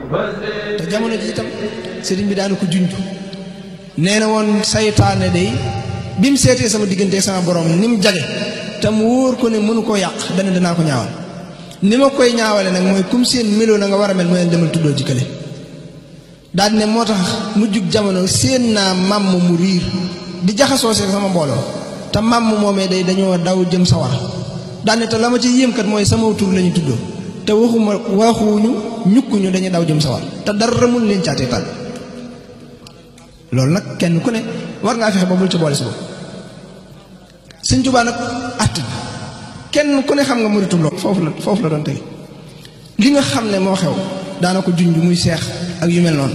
te jamono ji itam sëriñ bi daana ko junj nee na woon saytaane day bi mu seetee sama diggante sama borom ni mu jage te mu wóor ko ne mënu koo yàq dana danaa ko ñaawal ni ma koy ñaawale nag mooy kum seen meloo na nga war a mel mooy leen demal tuddoo jikkale daal ne moo tax mu jug jamono seen naa màmm mu riir di jaxasoo see sama mbooloo te màmm moomee day dañoo daw jëm sawar daal ne te la ma ci yéem kat mooy sama tur la ñu tuddoo te waxuñu ñukkuñu dañuy daw jëm sawar te dara mun leen caatee tàll loolu nag kenn ku ne war ngaa fexe ba bul ci boole si bopp Sëñ Tuubaa nag att kenn ku ne xam nga muritum loolu foofu la doon tege li nga xam ne moo xew daana ko junj muy seex ak yu mel noonu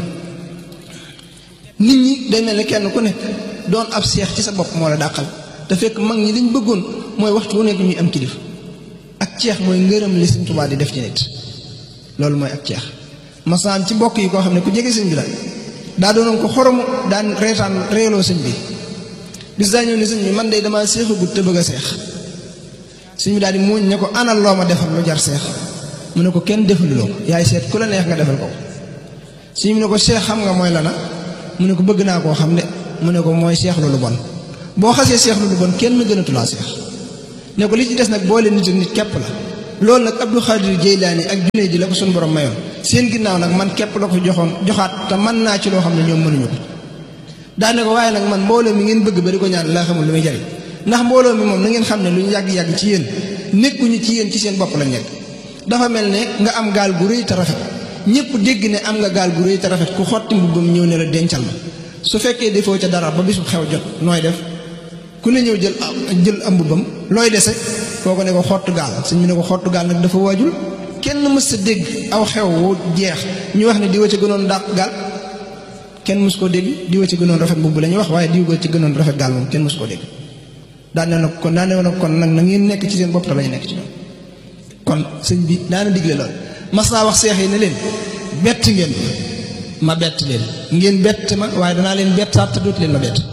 nit ñi day mel ne kenn ku ne doon ab seex ci sa bopp moo la dàqal te fekk mag ñi liñ bëggoon mooy waxtu wu nekk ñuy am kilif ak ceex mooy ngërëm li Sëñ Tuubaa di def ci nit loolu mooy ak ceex masaan ci mbokk yi koo xam ne ku jege sëñ bi la daa doonoon ko xoromu daan reetaan reeloo sëñ bi bis daa ñëw ne sëñ bi man de damaa seexagut te bëgg a seex sëñ bi daal di muuñ ne ko anal loo ma defal lu jar seex mu ne ko kenn defaluloo ko yaay seet ku la neex nga defal ko sëñ bi ne ko seex xam nga mooy la na mu ne ko bëgg naa koo xam ne mu ne ko mooy seex lu bon boo xasee seex lu bon kenn gënatulaa seex ne ko li ci des nag boole nit ak nit képp la loolu nag Abdou Khadir Jeylaani ak junne ji la ko suñu borom mayoon seen ginnaaw nag man képp la ko joxaat te mën naa ci loo xam ne ñoom mënuñu ko daane ko waaye nag man mbooloo mi ngeen bëgg ba di ko ñaan laa xamul lu muy jariñ ndax mbooloo mi moom na ngeen xam ne lu ñu yàgg-yàgg ci yéen nekkuñu ci yéen ci seen bopp lañ nekk dafa mel ne nga am gaal gu rëy te rafet ñëpp dégg ne am nga gaal gu rëy te rafet ku xotti mbubbam ñëw ne la dencal ma su fekkee defoo ca dara ba bisu xew jot nooy def ku ne ñëw jël am mbubbam looy dese kooku ne ko xottu gaal sëñ bi ne ko xottu gaal nag dafa waajul kenn mës sa dégg aw xew wu jeex ñu wax ne diwa ci gënoon dàq gaal kenn mës koo dégg diwa ci gënoon rafet mbubb la ñuy wax waaye diwa ci gënoon rafet gaal moom kenn mës koo dégg daane nag kon nag na ngeen nekk ci seen bopp te lañu nekk ci ñoom kon sëñ bi daana digle lool mas naa wax seex yi ne leen bett ngeen ma bett leen ngeen bett ma waaye danaa leen bettaat te dootu leen ma bett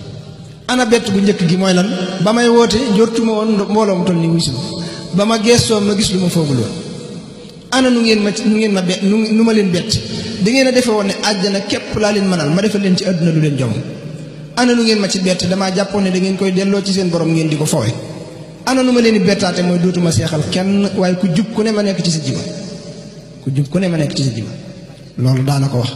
ana bett bu njëkk gi mooy lan ba may woote njortuma woon mbooloo mu toll ni wuy si ba ma geestoo ma gis lu ma foogul woon ana nu ngeen ma bett nu ma leen bett da ngeen a defe woon ne àjjana képp laa leen mënal ma defal leen ci àdduna lu leen jom ana nu ngeen ma ci bett damaa jàppoon ne da ngeen koy delloo ci seen borom ngeen di ko fowe ana nu ma leen di bettaate mooy dootuma seexal kenn waaye ku jub ku ne ma nekk ci sa jiba ku jub ku ne ma nekk ci sa jiba loolu daana ko wax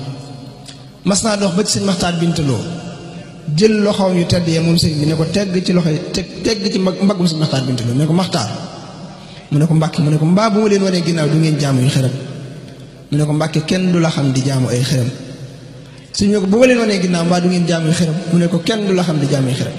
mas naa dox ba ci sëñ Maxtaar Bintaloo jël loxoom yu tedd yee moom sëñ bi ne ko tegg ci loxo yi tegg ci mbaggum sëñ Maxtaar Bintaloo ne ko Maxtaar mu ne ko Mbàkke mu ne ko mbaa bu ma leen wanee ginnaaw du ngeen jaamu yu xërëm mu ne ko Mbàkke kenn du la xam di jaamu ay xërëm suñu ne ko bu ma leen wanee ginnaaw mbaa du ngeen jaamu yu xërëm mu ne ko kenn du la xam di jaamu yu xërëm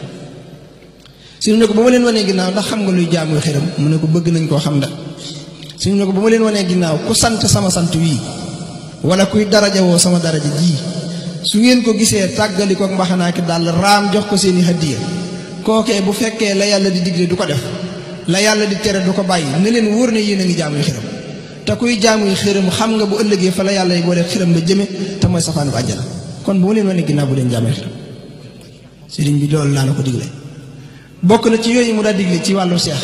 suñu ne ko bu ma leen wanee ginnaaw ndax xam nga luy jaamu yu xërëm mu ne ko bëgg nañ koo xam da suñu ne ko bu ma leen wanee ginnaaw ku sant sama sant wii wala kuy daraja woo sama daraja ji su ngeen ko gisee tàggali ko mbaxanaaki daal raam jox ko seeni hadiya kookee bu fekkee la yàlla di digle du ko def la yàlla di tere du ko bàyyi ne leen wóor ne yéen a ngi jaamu yu xërëm te kuy jaamu yu xërëm xam nga bu ëllëgee fa la yàlla yi boole xërëm la jëme te mooy safaanu àjjana kon bu ma leen wanee ginnaaw bu leen jaamu yu xërëm sëriñ bi loolu laa na ko digle bokk na ci yooyu mu daa digle ci wàllu seex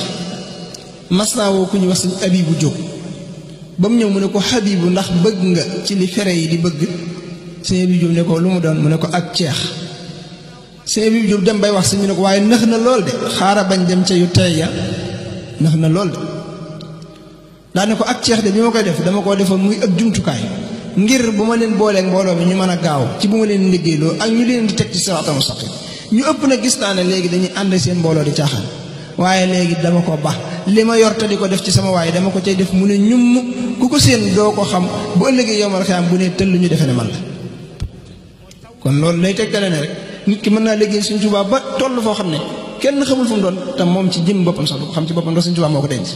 mas naa woo ku ñu wax sëñ Abibu Jóob ba mu ñëw mu ne ko Habibu ndax bëgg nga ci li fere yi di bëgg sëñ Abibu Jóob ne ko lu mu doon mu ne ko ak ceex sëñ Abibu Jóob dem bay wax sëñ bi ne ko waaye nëx na lool de xaara bañ dem ca yu tey ya nëx na lool de daa ne ko ak ceex de bi ma koy def dama koo defoon muy ab jumtukaay ngir bu ma leen booleeg mbooloo mi ñu mën a gaaw ci bu ma leen liggéeyloo ak ñu leen di teg ci siraatal mustaqiim ñu ëpp na gis naa ne léegi dañuy ànd seen mbooloo di caaxaan waaye léegi dama ko baax li ma yor te di ko def ci sama waaye dama ko cay def mu ne ñum ku ko seen doo ko xam bu ëllëgee yomal xiyaam bu ne tëll ñu defe ne man la kon loolu lay tegtale ne rek nit ki mën naa liggéey Sëñ Tuubaa ba toll foo xam ne kenn xamul fu mu doon te moom ci jëm boppam sax du ko xam ci boppam ndax Sëñ Tuubaa moo ko denc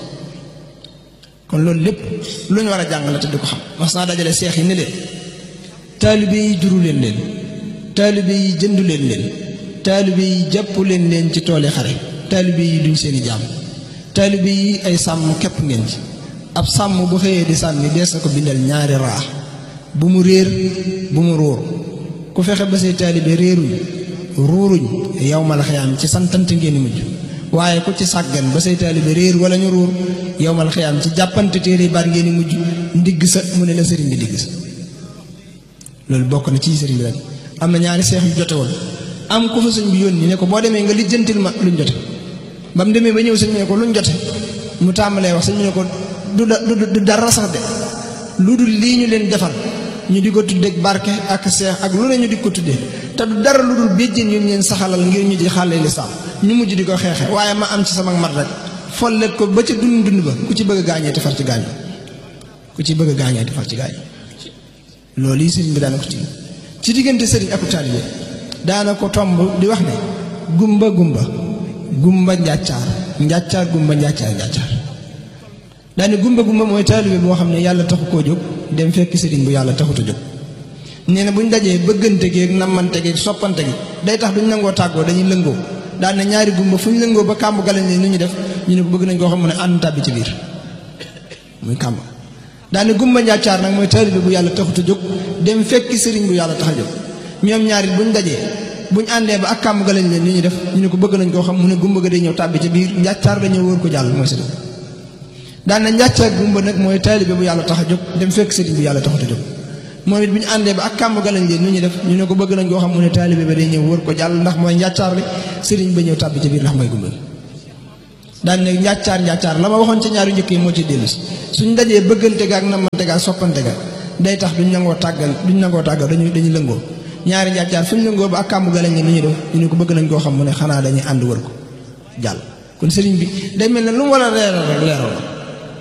kon loolu lépp lu ñu war a jàng la te di ko xam mas naa dajale seex yi ne leen taalibe yi juru leen leen taalibe yi jëndu leen leen taalibe yi jàpp leen ci tooli xare taalibe yi duñ seeni jaam taalibe yi ay sàmm képp ngeen ci ab sàmm bu xëyee di sànni dees na ko bindal ñaari raa bu mu réer bu mu ruur ku fexe ba say taalibe réeruñ ruuruñ yawmal xiyaam ci santante ngeen mujj waaye ku ci sàggan ba say taalibe réer wala ñu ruur yawmal xiyaam ci jàppante téere baat ngeen mujj ndigg sa mu ne la sëriñ bi digg sa loolu bokk na ci sëriñ bi daal am na ñaari seex yu jote woon am ku fa sëñ bi yónni ne ko boo demee nga lijjantil ma luñ jote ba mu demee ba ñëw sëñ bi ne ko luñ jote mu tàmbalee wax sëñ bi ne ko du dara sax de lu dul lii ñu leen defal ñu di ko tuddee barke ak seex ak lu ne ñu di ko tuddee te du dara lu dul béjjén yu leen saxalal ngir ñu di xàlle lislaam ñu mujj di ko xeexe waaye ma am ci sama mat rek follet ko ba ca dund ba ku ci bëgg a gaañee te far ci gaañu ku ci bëgg a gaañee te far ci gaañu loolu yi sëriñ bi daana ko ci diggante sëriñ ak taalibe daana ko tomb di wax ne gumba njàccaar njàccaar gumba njàccaar daane gumba mooy taalibe boo xam ne yàlla taxu koo jóg dem fekk sëriñ bu yàlla taxut a jóg nee na buñ dajee bëggante gi ak nammante gi soppante gi day tax duñ nangoo tàggoo dañuy lëngoo daane ñaari gumba fu ñu lëngoo ba kàmb galañ leen nu ñu def ñu ne ko bëgg nañ koo xam ne ànd tàbbi ci biir muy kàmb daane gumba njàccaar nag mooy taalibe bu yàlla taxut a jóg dem fekk sëriñ bu yàlla tax a jóg ñoom ñaari buñ dajee buñ àndee ba ak kàmb galañ leen nu ñu def ñu ne ko bëgg nañ koo xam mu ne gumba ga day ñëw tàbbi ci biir njàccaar dañoo wóor ko jàll mooy sëriñ daan na njàccaar gumba nag mooy taalibe bu yàlla tax a jóg dem fekk sëriñ bu yàlla taxut a jóg moom it bu ñu àndee ba ak kàmb galañ leen nu ñu def ñu ne ko bëgg nañ koo xam mu ne taalibe ba day ñëw wóor ko jàll ndax mooy njàccaar li sëriñ ba ñëw tàbbi ci biir ndax mooy gumba gi daan ne njàccaar la ma waxoon ci ñaari njëkk yi moo ci dellu si suñ dajee bëggante ga ak namante ga ak soppante ga day tax duñ nangoo tàggal dañuy lëngoo ñaari njàccaar fu ñu lëngoo ba ak kàmb galañ leen nu ñu def ñu ne ko bëgg nañ koo xam mu ne xanaa dañuy ànd wër ko jàll kon sëriñ bi day mel ne lu mu war a leeral rek leeral la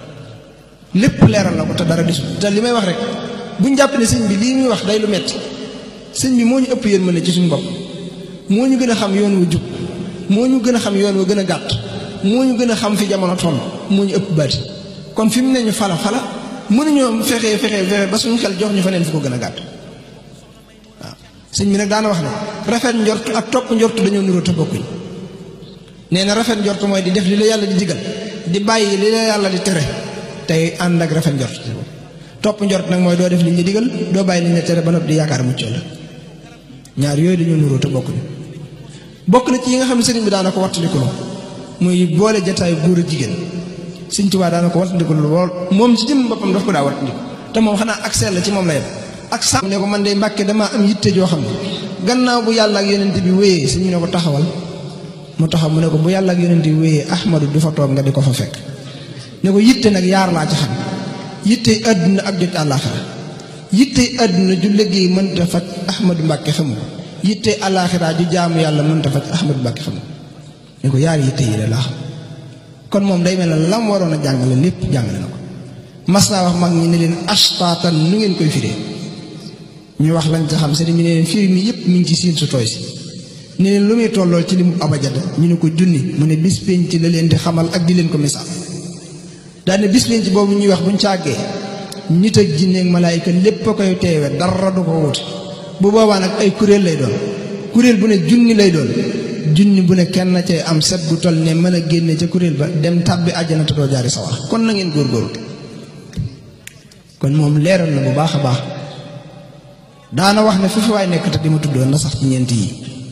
lépp leeral la ko te dara disul te li may wax rek buñ jàpp ne sëñ bi lii muy wax day lu metti sëñ bi moo ñu ëpp yërmande ci suñu bopp moo ñu gën a xam yoon wu jub moo ñu gën a xam yoon wa gën a gàtt moo ñu gën a xam fi jamono toll moo ñu ëpp baati kon fi mu ne ñu fala mënuñoo fexe ba suñu xel jox ñu fa neen fu ko gën a gàtt waaw sëñ bi nag daana wax ne rafet njort ak topp njort dañoo nuroo te bokkuñ nee na rafet njort mooy di def li la yàlla di digal di bàyyi li la yàlla di tere tey ànd ak rafet njort topp njort nag mooy doo def li ñu digal doo bàyyi li ñu tere ba noppi di yaakaar mucc la ñaar yooyu dañoo nuroo te bokkuñ bokk na ci yi nga xam ne sëriñ bi daana ko wattandiku muy boole jataayu góor a jigéen Sëriñ Tuubaa daana ko wattandiku lool moom ci jëm boppam daf ko daa wattandiku te moom xanaa ak sell ci moom la yem ak sàmm ne ko man de Mbàkke damaa am yitte joo xam ne gannaaw bu yàlla ak yonent bi wéyee sëñ bi ne ko taxawal mu taxaw mu ne ko bu yàlla ak yonent bi wéyee Ahmadu du fa toog nga di ko fa fekk ne ko yitte nag yaar laa ci xam yittey àdduna ak jot àllaaxira yittey àdduna ju liggéey mënta faj Ahmadu Mbàkke xamu ko yittey àllaaxira ju jaamu yàlla mënta faj Ahmadu Mbàkke xamu ko ne ko yaar yitte yi la laa xam kon moom day mel ne lam waroon a jàngale lépp jàngale na ko mas naa wax mag ñi ne leen ashtaatan nu ngeen koy firee ñu wax lañ ca xam sëriñ bi ne leen firi mi yëpp mi ngi ci siin su tooy si ne leen lu muy tollool ci li mu abajada ñu ne ko junni mu ne bis penc la leen di xamal ak di leen ko misaal daane bis penc boobu ñuy wax buñ càggee nit ak jinne ak malaayika lépp a koy teewe dara du ko wuti bu boobaa nag ay kuréel lay doon kuréel bu ne junni lay doon junni bu ne kenn cay am set bu toll ne mën a génne ca kuréel ba dem tàbbi àjjana te doo jaari sawar kon na ngeen góorgóorlu kon moom leeral na bu baax a baax daana wax ne fu fi waay nekk te di ma tuddoon na sax ci ñeent yi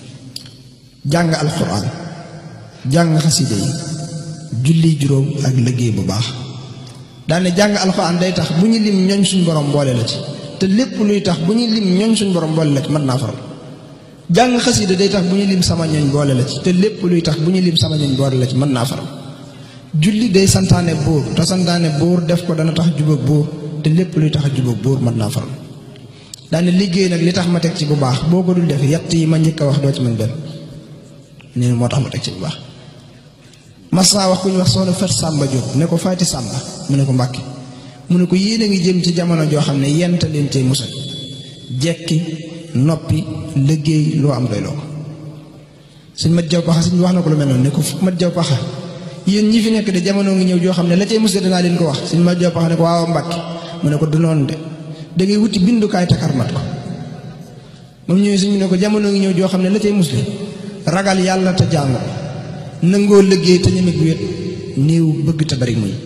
jàng alxuraan jàng xasida yi julli juróom ak liggéey bu baax daane jàng alxuraan day tax bu ñu lim ñooñ suñ borom boole la ci te lépp luy tax bu ñu lim ñooñ suñ borom boole la ci mën naa faral jàng xasida day tax bu ñu lim sama ñooñ boole la ci te lépp luy tax bu ñu lim sama ñooñ boole la ci mën naa faral julli day santaane buur te santaane buur def ko dana tax jubóog buur te lépp luy tax jubóog buur mën naa faral daane liggéey nag li tax ma teg ci bu baax boo ko dul def yett yi ma njëkk a wax doo ci mën benn nee moo tax ma teg ci bu baax mas naa wax ku ñu wax soxna Fat Sàmba Jóob ne ko Faati Sàmba mu ne ko Mbàkke mu ne ko yéen a ngi jëm ci jamono joo xam ne yent leen cay musal jekki noppi liggéey loo am doy loo ko suñ mat jaw paxa suñ wax na ko lu mel noonu ne ko mat jaw paxa yéen ñi fi nekk de jamono ngi ñëw joo xam ne la cay musal danaa leen ko wax suñ mat jaw paxa ne ko waaw Mbàkke mu ne ko du noonu de da ngay wuti bindukaay takarmat ko moom ñëwee suñ ne ko jamono ngi ñëw joo xam ne la cay musal ragal yàlla te jàng nangoo liggéey te ñeme gu wet néew bëgg te bari muñ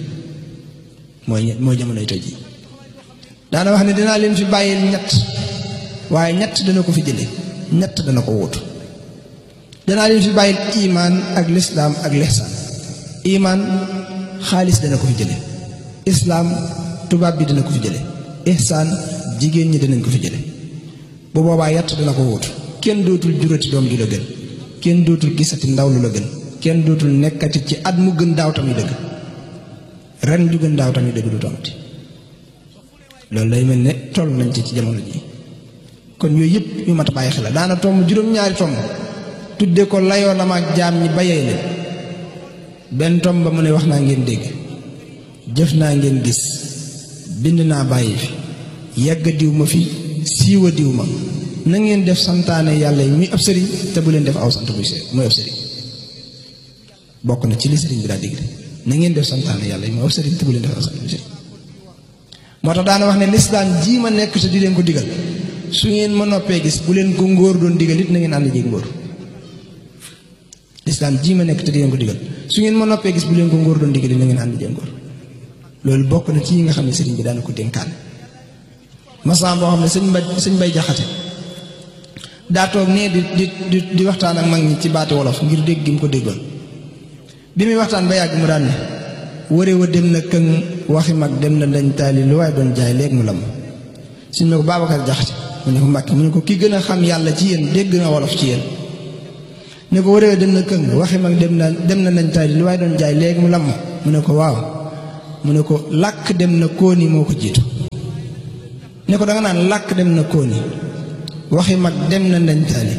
mooy jamonoy tey ji daana wax ne dinaa leen fi bàyyil ñett waaye ñett dana ko fi jële ñett dana ko wóotu danaa leen fi bàyyil imaan ak lislaam ak lihsaan imaan xaalis dana ko fi jële islaam tubaab bi dana ko fi jële ihsaan jigéen ñi danañ ko fi jële bu boobaa yatt dina ko wóotu kenn dootul jurati doom ju la gën kenn dootul gisati ndaw lu la gën kenn dootul nekkati ci at mu gën daaw tamit dëgg ren ju gën daaw tamit dëgg du tomati loolu lay mel ne toll nañ ci jamono ji kon yooyu yëpp yu mat a bàyyi xel la daana tomb juróom-ñaari tomb tudde ko layoo la ma ak jaam ñi bayee leen benn tomb ba mu ne wax naa ngeen dégg jëf naa ngeen gis bind naa bàyyi fi yàgg diw ma fi siiwa diw ma na ngeen def santaane yàlla yi muy ab sëriñ te bu leen def aw sant muy ab sëriñ bokk na ci li sëriñ bi daa digle na ngeen def santaane yàlla yi muy ab sëriñ te bu leen def aw sant muy sëriñ moo tax daana wax ne lislaam ji ma nekk te di leen ko digal su ngeen ma noppee gis bu leen ko ngóor doon digal it na ngeen ànd jéeg ngóor lislaam ji ma nekk te di leen ko digal su ngeen ma noppee gis bu leen ko ngóor doon digal it na ngeen ànd jéeg ngóor loolu bokk na ci yi nga xam ne sëriñ bi daana ko dénkaan masam boo xam ne sëñ bay jaxate daa toog nee di waxtaan ak mag ñi ci baati wolof ngir dégg gi mu ko déggoon bi muy waxtaan ba yàgg mu daan ne wëree wa dem na këng waxi mag dem na dañ taali lu waaye doon jaay léegi mu lam suñ ne ko Babacar Jaxate mu ne ko Mbàkke mu ne ko ki gën a xam yàlla ci yéen dégg na wolof ci yéen ne ko wëree wa dem na këng waxi mag dem na dañ taali lu waaye doon jaay léegi mu lam mu ne ko waaw mu ne ko làkk dem na kóoni moo ko jiitu ne ko danga naan làkk dem na kóoni waxi mag dem na dañ taali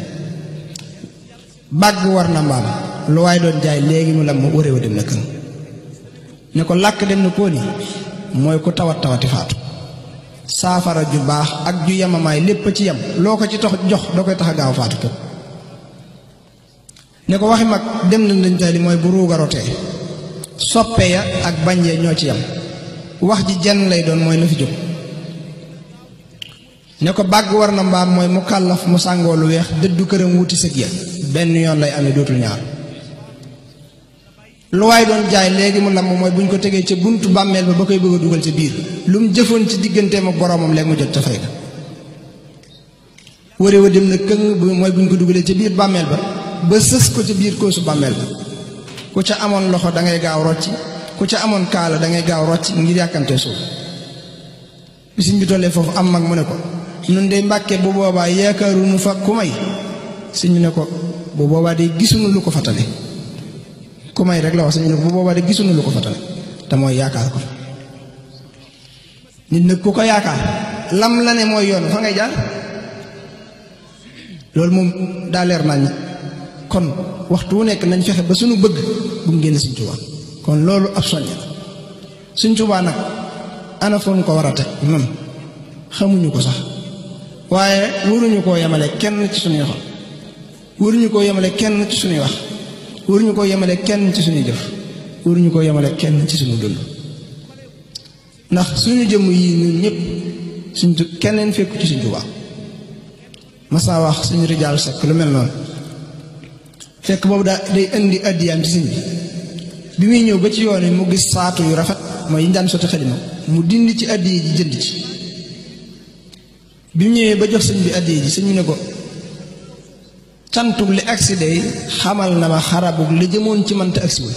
bàgg war na mbaam lu waaye doon jaay léegi mu lam wëree wa dem na këng ne ko làkk dem na kóoni mooy ku tawati faatu saafara ju baax ak ju yamamaay lépp ci yam loo ko ci tax jox da koy tax a gaaw faatu képp ne ko waxi mag dem na dañ taali mooy bu ruugarotee soppe ya ak bañ ya ñoo ci yam wax ji jenn lay doon mooy na fi jóg ne ko bàgg war na mbaam mooy mu kàllaf mu sàngoo lu weex dëddu këram wuti sëg ya benn yoon lay amee dootul ñaar lu waay doon jaay léegi mu lamb mooy buñ ko tegee ca buntu bàmmeel ba koy bëgg a dugal ca biir lu mu jëfoon ci digganteem ak boroomam léegi mu jot ca fay ka wëree wa dem na këng mooy buñ ko dugalee ca biir bàmmeel ba sës ko ca biir koosu bàmmeel ba ku ca amoon loxo da ngay gaaw rocci ku ca amoon kaala da ngay gaaw rocci ngir yàkkante suuf bisiñ bi tollee foofu am mag mu ne ko nun de Mbàkke bu boobaa yaakaaruñu fa ku may sëñ bi ne ko bu boobaa de gisuñu lu ko fatale ku may rek la wax sëñ bi ne ko bu boobaa de gisuñu lu ko fatale te mooy yaakaar ko nit nag ku ko yaakaar lam la ne mooy yoon fa ngay jaar loolu moom daa leer nañ kon waxtu wu nekk nañ fexe ba suñu bëgg bu mu génn Sëñ Tuubaa kon loolu ab soññ la Sëñ Tuubaa nag ana foon ko war a teg noonu xamuñu ko sax waaye waruñu koo yemale kenn ci suñuy xol waruñu koo yemale kenn ci suñuy wax waruñu koo yemale kenn ci suñuy jëf waruñu koo yemale kenn ci suñu dund ndax suñu jëmm yi ñun ñëpp keneen fekku ci Sëñ Tuubaa masaa wax suñu rijaal sekk lu mel noonu fekk boobu day indi addiyaam ci sëñ bi muy ñëw ba ci yoon yi mu gis saatu yu rafet mooy yi ñu daan sotti xalima mu dindi ci addiya ji jënd ci bi mu ñëwee ba jox sëñ bi addiya ji sëñ bi ne ko cantug li agsi day xamal na ma xarabug li jëmoon ci man te agsiwul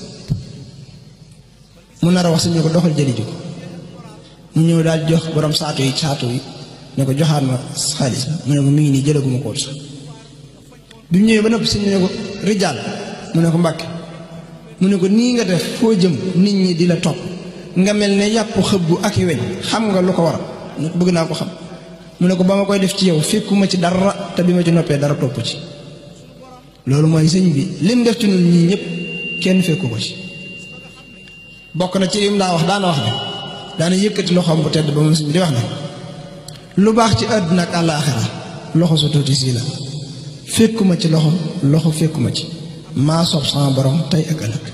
mu nar a wax sëñ bi ne ko doxal jëli ji ko mu ñëw daal jox borom saatu yi ne ko joxaat ma xaalis mu ne ko mi ngi nii jëlaguma ko sax bi mu ñëwee ba noppi sëñ bi ne ko rijaal mu ne ko Mbàkke mu ne ko nii nga def foo jëm nit ñi di la topp nga mel ne yàpp xëbbu ak i weñ xam nga lu ko waral ne ko bëgg naa ko xam mu ne ko ba ma koy def ci yow fekkuma ci dara te bi ma ci noppee dara topp ci loolu mooy sëñ bi lim def ci ñun ñii ñëpp kenn fekku ko ci bokk na ci lim daa wax daana wax ne daana yëkkati loxoom bu tedd ba moom sëñ bi di wax ne lu baax ci àdduna ak àllaaxira loxo su tuuti sii la fekkuma ci loxo fekkuma ci maa soob sama borom tey ak ëllëg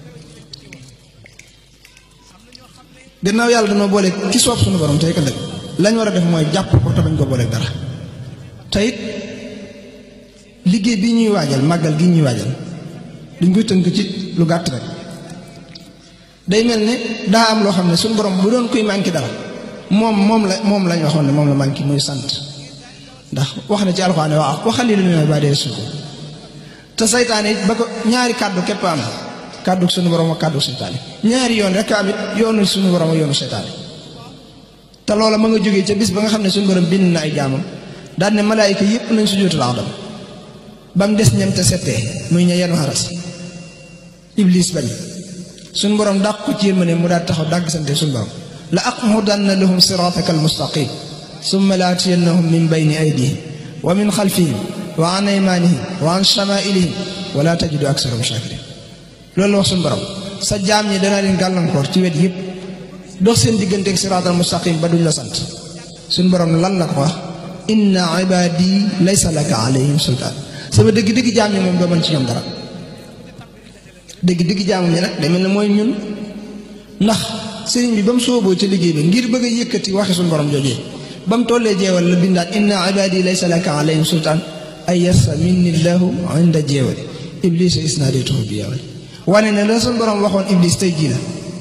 gannaaw yàlla dama boole ki soob suñu borom tey ak ëllëg lañ war a def mooy jàpp ko te bañ ko booleeg dara te it liggéey bi ñuy waajal màggal gi ñuy waajal duñ koy tënk ci lu gàtt rek day mel ne daa am loo xam ne suñu borom bu doon koy manqué dara moom lañ waxoon ne moom la manqué muy sant ndax wax na ci alxuraan waa waxali lu ne ba dee suko te saytaane it ba ko ñaari kàddu képp am kàddu suñu borom ak kàddu saytaane ñaari yoon rek am it yoonu suñu borom ak yoonu saytaane te loola ma nga jógee ca bis ba nga xam ne suñu borom bind na ay jaamam daan ne malaayika yëpp nañ sujjóotal Aadama ba mu des ñam te settee muy ña yenu xaras Iblis bañ suñ borom dàq ko ci yërmande mu daal taxaw dàgg sante suñ borom la aqudanna lahum siraataka almustaqim summa la atiyannahum min bayni aydihim wa min xalfihim wa an aymanihim wa an shamailihim wa la tajidu aksarahum shakirin loolu la wax suñ borom sa jaam ñi danaa leen gàllankoor ci wet yëpp dox seen digganteeg siraatal mustaqim ba duñ la sant suñ borom lan la ko wax inna ibadi laysa laka alayhim sultaan sama dëgg-dëgg jaam ñi moom doo mën ci ñoom dara dëgg-dëgg jaamam ñi nag day mel ne mooy ñun ndax sëriñ bi ba mu sooboo ca liggéey bi ngir bëgg a yëkkati waxi suñ borom joojee ba mu tollee jeewal la bindaat inna ibadi laysa laka alayhim sultaan ay yassa minni llahu inda jeewali iblisa isnaadituhu bi yawali wane ne la suñ borom waxoon iblis tey jii la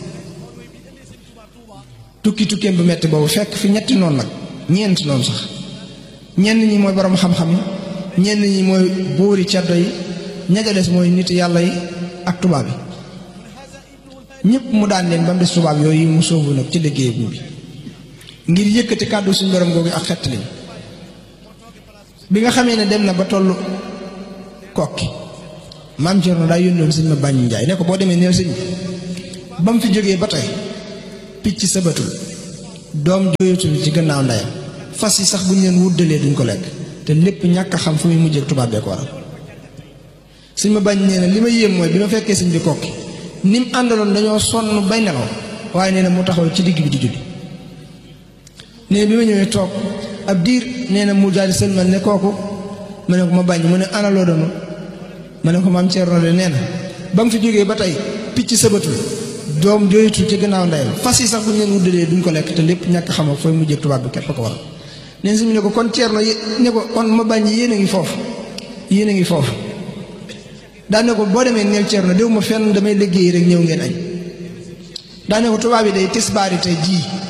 tukkeem bu metti boobu fekk fi ñetti noonu nag ñeenti noonu sax ñenn ñi mooy borom xam-xam yi ñenn ñi mooy buuri caddo yi ña ca des mooy nit yàlla yi ak tubaab yi ñëpp mu daan leen ba mu des tubaab yooyu mu sóobu nag ci liggéey bi ngir yëkkati kàddu suñu borom googu ak xett liñ bi nga xamee ne dem na ba tollu kokki maam Cerno daa yónnoon sëñ ma bàññi njaay ne ko boo demee neel sëñ ba mu fi jógee ba tey picc sabatul doom jooyatul ci gannaaw ndeyam fas yi sax bu ñu leen wuddalee duñ ko lekk te lépp ñàkk a xam fu muy mujjee tubaab bee ko waral sëñ ma bañ nee na li ma yéem mooy bi ma fekkee sëñ bi kokki ni mu àndaloon dañoo sonn bay nelaw waaye nee na mu taxaw ci digg bi di julli nee na bi ma ñëwee toog ab diir nee na mu daal di sëlmal ne kooku ma ne ko ma bañ mu ne ana loo doon ma ne ko maam Cerno de nee na ba mu fi jógee ba tey picc sabatul doom jooyatul ci gannaaw ndeyam fas yi sax bu ñu leen wuddalee duñ ko lekk te lépp ñàkk xam fooy mujjee tubaab bi képp ko waral nee na sëñ bi ne ko kon Cerno ne ko kon ma bañ yéen a ngi foofu yéen a ngi foofu daane ko boo demee neel Cerno déw ma fenn damay liggéey rek ñëw ngeen añ daane ko tubaab yi day tisbaari tey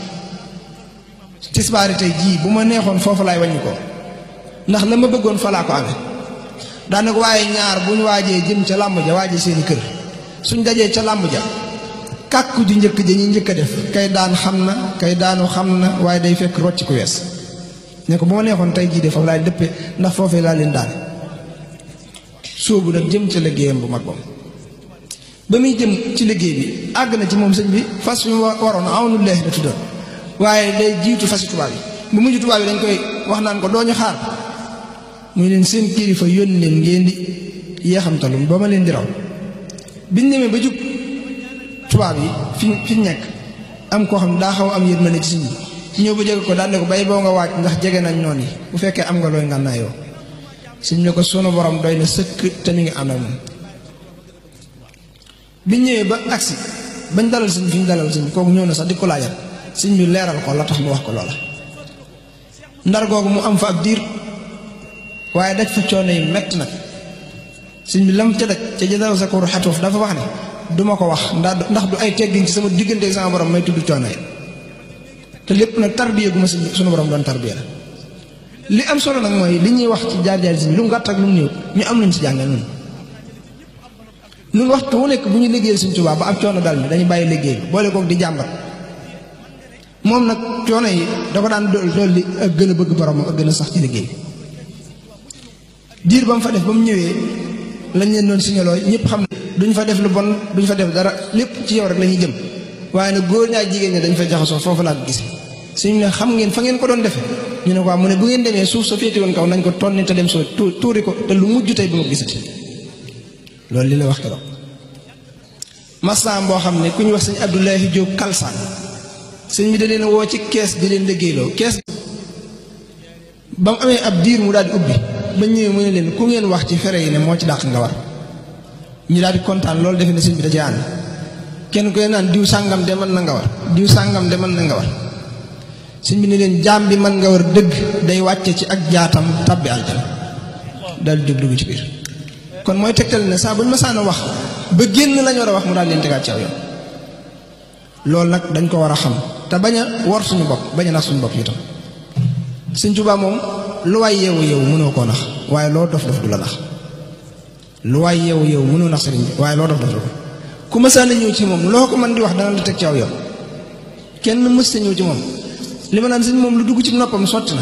jii bu ma neexoon foofu laay wàññi ko ndax la ma bëggoon fa laa ko amee daane ko waaye ñaar bu ñu waajee jëm ca làmb ja waajee seeni kër suñ dajee ca làmb ja kàkku ju njëkk ja ñi njëkk a def kay daan xam na kay daanu xam na waaye day fekk rocc ku wees ne ko bu ma neexoon tey jii de foofu laay dëppee ndax foofee laa leen daane sóobu nag jëm ca liggéeyam bu mag boobu ba muy jëm ci liggéey bi àgg na ci moom sëñ bi fas yu waroon awnullahi la tuddoon waaye day jiitu fasi tubaab yi bu mujj tubaab yi dañ koy wax naan ko doo ñu xaar muy leen seen kilifa yónni leen ngeen di yeexamtalum ba ma leen di raw biñ demee ba jub tubaab yi fi nekk am koo xam ne daa xaw am yërmande ci sëñ bi ñëw ba jege ko daan ne ko bay boo nga waaj ndax jege nañ noonu yi bu fekkee am nga looy ngànnaayoo sëñ ne ko sunu borom doy na sëkk te mi ngi ànd ak moom biñ ñëwee ba agsi bañ dalal sëñ fi ñu dalal sëñ kooku ñëw na sax di ko laajal sëñ bi leeral ko la tax mu wax ko loola ndar googu mu am fa ab diir waaye daj fa coono yi mett nag sëñ bi lam ca daj ca jadaw sa koru xatuuf dafa wax ne duma ko wax ndax du ay teggin ci sama diggante ak sama borom may tudd coono yi te lépp nag tarbiya gu ma sunu borom doon tarbiya la li am solo nag mooy li ñuy wax ci jaar-jaar si lu mu gàtt ak lu mu néew ñu am nañ ci jàngal nun waxtu wu nekk bu ñu liggéeyal Sëñ Tuubaa ba ab coono dal mi dañu bàyyi liggéey bi boole kook di jàmbat moom nag coono yi da ko daan dolli ak gën a bëgg borom ak gën a sax ci liggéey diir ba mu fa def ba mu ñëwee lañ leen doon signaloo ñëpp xam ne duñ fa def lu bon duñ fa def dara lépp ci yow rek la ñuy jëm waaye nag góor ñaa jigéen ñi dañ fa jaxasoo foofu laa ko gis suñu ne xam ngeen fa ngeen ko doon defee ñu ne ko mu ne bu ngeen demee suuf sa féete woon kaw nañ ko tonni te dem soo tuuri ko te lu mujj tey bu ma gisati loolu li la wax keroog masam boo xam ne ku ñu wax sëñ Abdoulahi Diop Kalsaan sëñ bi da leen woo ci kees di leen liggéeyloo kees ba mu amee ab diir mu daal di ubbi ba ñëwee mu ne leen ku ngeen wax ci fere yi ne moo ci dàq nga war ñu daal di kontaan loolu defe ne sëñ bi da ci ànd kenn koy naan diw sàngam de mën na nga war diw sàngam de mën na nga war sëñ bi ne leen jaam bi mën nga war dëgg day wàcce ci ak jaatam tabbi aljana daal di dugg ci biir kon mooy tegtal ne saa bu ñu masaan a wax ba génn lañu war a wax mu daal leen tegaat ci aw yoon loolu nag dañ ko war a xam te bañ a wor suñu bopp bañ a nax suñu bopp itam Sëñ Tuubaa moom lu waay yeewu yeewu mënoo koo nax waaye loo dof dof du la nax lu waay yeewu yeewu mënoo nax sëriñ bi waaye loo dof dof du ko ku masaan a ñëw ci moom loo ko mën di wax dana la teg ci aw yoon kenn mës ta ñëw ci moom li ma naan sëñ moom lu dugg ci noppam sotti na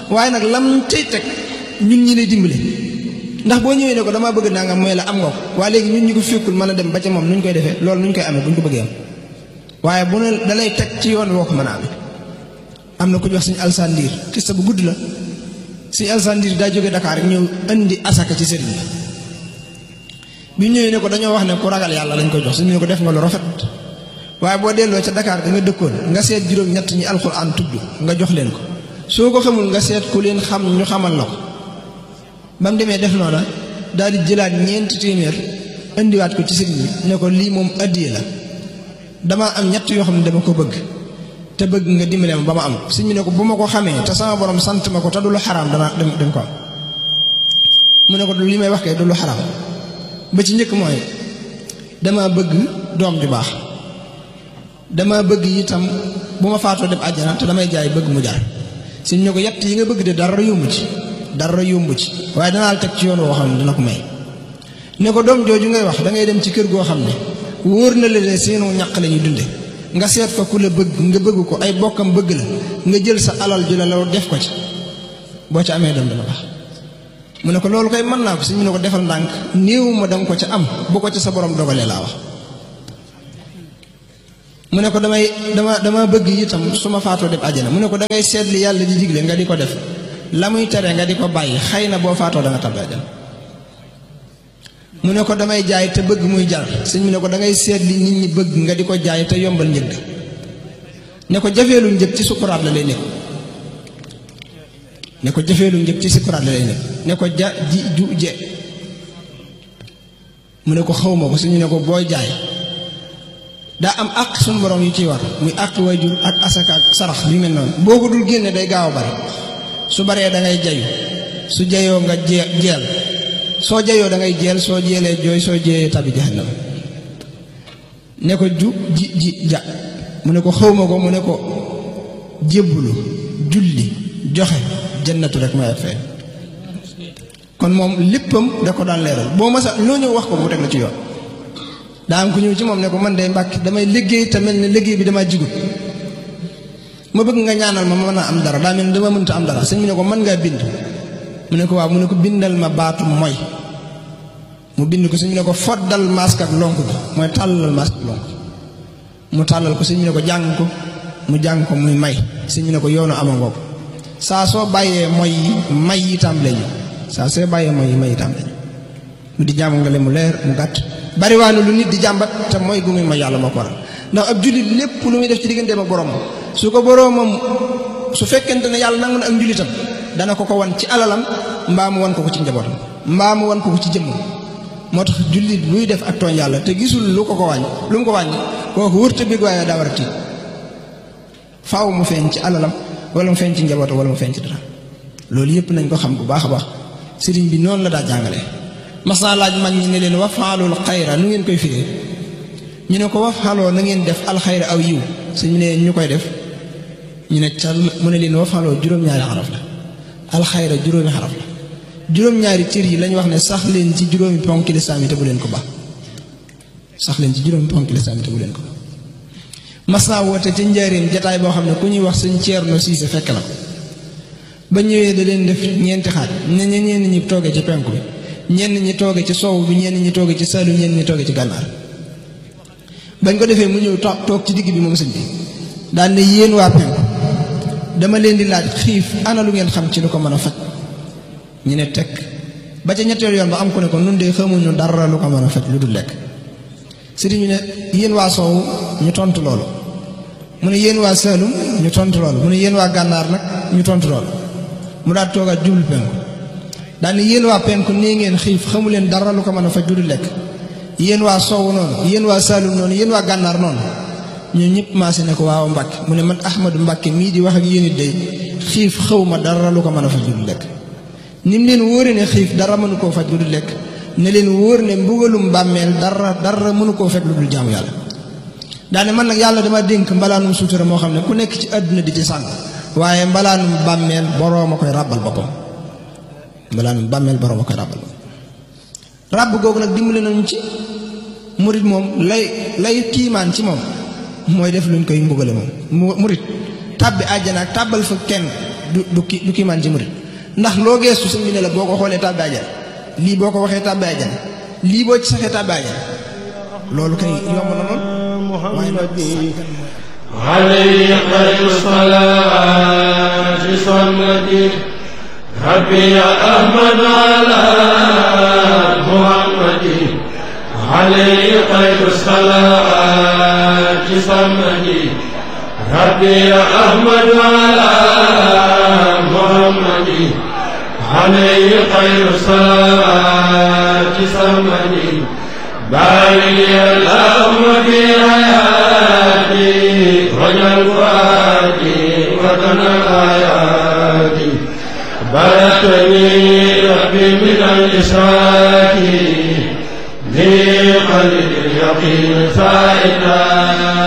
waaye nag lam tey teg ñun ñi lay dimbale ndax boo ñëwee ne ko damaa bëgg nangam mooy la am nga ko waaye léegi ñun ñi ko fekkul mën a dem ba ca moom nuñ koy defee loolu nuñ koy amee buñ ko bëggee am waaye bu ne da lay teg ci yoon woo ko mën a amee. am na ku ñu wax suñu alsandiir kista bu gudd la suñu alsandiir daa jóge Dakar rek ñëw indi asaka ci sëriñ bi ñëwee ne ko dañoo wax ne ku ragal yàlla lañ koy jox suñu ne ko def nga lu rafet waaye boo delloo ca Dakar da nga dëkkoon nga seet juróom-ñett ñi alxuraan tudd nga jox leen ko soo ko xamul nga seet ku leen xam ñu xamal la ko ba mu demee def noona daal di jëlaat ñeenti téeméer indiwaat ko ci sëriñ bi ne ko lii moom addiye la damaa am ñett yoo xam ne dama ko bëgg te bëgg nga dimbale ma ba ma am sëñ bi ne ko bu ma ko xamee te sama borom sant ma ko te du lu xaraam dana dem ko am mu ne ko li may wax kay du lu xaraam ba ci njëkk mooy dama bëgg doom ju baax dama bëgg itam bu ma faatoo dem àjjana te damay jaay bëgg mu jar sëñ ne ko yett yi nga bëgg de dara yomb ci waaye danaa la teg ci yoon woo xam ne dina ko may ne ko doom jooju ngay wax da ngay dem ci kër goo xam ne wóor na la seenu ñàq la ñuy dunde nga seet fa ku la bëgg nga bëgg ko ay bokkam bëgg la nga jël sa alal ju la def ko ci boo ca amee doom dana baax mu ne ko loolu koy mën naa ko si mu ne ko defal ndànk néew ma danga ko ca am bu ko ca sa borom dogalee laa wax mu ne ko dama bëgg itam su ma faatoo dem àjjana mu ne ko da ngay seet li yàlla di digle nga di ko def la muy tere nga di ko bàyyi xëy na boo faatoo da nga tabbi àjjana mu ne ko damay jaay te bëgg muy jar sëñ mu ne ko da ngay seet li nit ñi bëgg nga di ko jaay te yombal njëg ne ko jafeelu njëg ci sukuraat la lay nekk ne ko jafeelu njëg ci sukuraat la lay nekk ne ko ja ji ju je mu ne ko xawma ko suñu ne ko booy jaay daa am àq suñu borom yu ciy war muy àq waajur ak asaka ak sarax bi mel noonu boo ko dul génne day gaaw a bari su baree da ngay jayu su jayoo nga jeel soo jayoo da ngay jeel soo jeelee jooy soo jeeyee tabi jahannam ne ko ja mu ne ko xawma ko mu ne ko jébbulu julli joxe jannatu rek may fee kon moom léppam da ko daan leeral boo masa loo ñëw wax ko mu teg la ci yoon daa am ku ñëw ci moom ne ko man day mbàkk damay liggéey te mel ne liggéey bi dama jigut ma bëgg nga ñaanal ma mën a am dara daa mel ne dama mënta am dara sëñ bi ne ko mën ngaa bind mu ne ko waaw mu ne ko bindal ma baatu mooy mu bind ko sëñ bi ne ko foddal masque ak lonk bi mooy tàllal masque ak lonk mu tàllal ko sëñ bi ne ko jàng ko mu jàng ko muy may sëñ bi ne ko yoonu amangoo ko saa soo bàyyee mooy yi may yi tàmbale ñu saa soo bàyyee mooy yi may yi tàmbale ñu mu di jaamu nga le mu leer mu gàtt bariwaanu lu nit di jàmbat te mooy gu muy ma yàlla moo ko waral ndax ab jullit lépp lu muy def ci digganteem ak borom su ko boroomam su fekkente ne yàlla nangu na ak njullitam dana ko wan ci alalam mbaa mu wan ko ci njabootam mbaa mu wan ko ci jëmmam moo tax jullit buy def ak tooñ yàlla te gisul lu ko wàññi lu mu ko wàññi kooku wërta bég waaye daa war a tiit faaw mu feeñ ci alalam wala mu feeñ ci njabootam wala mu feeñ ci dara loolu yëpp nañ ko xam bu baax a baax sëriñ bi noonu la daa jàngale mas naa laaj mag ñi ne leen wafaalul xayra nu ngeen koy firee ñu ne ko wafaaloo na ngeen def alxayra aw yiw suñu ne ñu koy def ñu ne cal mu ne leen wafaaloo juróom-ñaari xaraf la alxayra juróomi xaraf la juróom-ñaari cër yi lañ wax ne sax leen ci juróomi ponki lislaam yi te bu leen ko ba sax leen ci juróomi ponki lislaam yi te bu leen ko ba mas naa woote ca njaareem jataay boo xam ne ku ñuy wax sëñ Ceerno Siise fekk na ko ba ñëwee da leen def ñeenti xaaj ñenn ñi toogee ci penku bi ñenn ñi tooge ci sow bi ñenn ñi tooge ci Saalum ñenn ñi tooge ci gànnaar bañ ko defee mu ñëw toog ci digg bi moom sëñ bi daan ne yéen waa penku dama leen di laaj xiif ana lu ngeen xam ci lu ko mën a faj ñu ne tekk ba ca ñetteel yoon ba am ku ne ko nun de xamuñu dara lu ko mën a faj lu dul lekk sëriñ ñu ne yéen waa sow ñu tontu loolu mu ne yéen waa Saalum ñu tontu loolu mu ne yéen waa gànnaar nag ñu tontu loolu mu daal toogaat jublu penku daal ni yéen waa penku nee ngeen xiif xamu leen dara lu ko mën a faj lu dul lekk yéen waa sow noonu yéen waa Saalum noonu yéen waa gànnaar noonu ñun ñëpp maase ne ko waaw Mbàkke mu ne man Ahmadu Mbàkke mii di wax ak yéen it day xiif xaw ma dara lu ko mën a faj lu dul lekk ni mu leen wóore ne xiif dara mënu koo faj lu dul lekk ne leen wóor ne mbugalum bàmmeel dara mënu koo fekk lu dul jaamu yàlla daane man nag yàlla dama dénk mbalaanum suutura moo xam ne ku nekk ci àdduna di ci sàng waaye mbalaanum bàmmeel boroom a koy ràbbal boppam mbalaanum bàmmeel boroom a koy ràbbal boppam ràbb googu nag dimbali nañu ci murit moom lay tiimaan ci moom mooy def luñ koy mbugale moom murit tàbbi àjjana ak tàbbal fa kenn du kii maan ci murit ndax loo geestu sëñ bi ne la boo ko xoolee tàbbi àjjana lii boo ko waxee tàbbi àjjana lii boo ci saxee tàbbi àjjana loolu kay yomb na lool waaye عليه خير الصلاة صمدي ربي يا أحمد على محمد عليه خير الصلاة صمدي ربي يا أحمد على محمد عليه خير الصلاة صمدي بارك اللهم في حياتي وجل فؤادي وطن الآيات باركني ربي من الإشراك لي قلب اليقين سائدا